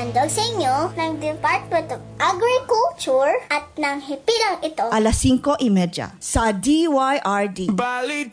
ihandog sa inyo ng Department of Agriculture at ng hipilang ito. Alas 5:30 sa DYRD. Balita